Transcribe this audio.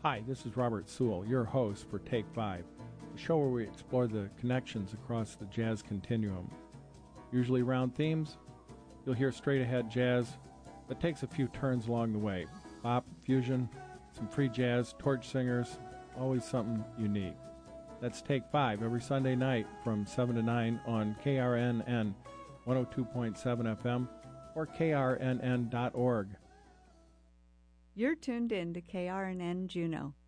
Hi, this is Robert Sewell, your host for Take 5, the show where we explore the connections across the jazz continuum. Usually around themes, you'll hear straight-ahead jazz that takes a few turns along the way. Pop, fusion, some free jazz, torch singers, always something unique. That's Take 5 every Sunday night from 7 to 9 on KRNN 102.7 FM or krnn.org. You're tuned in to KRNN Juneau,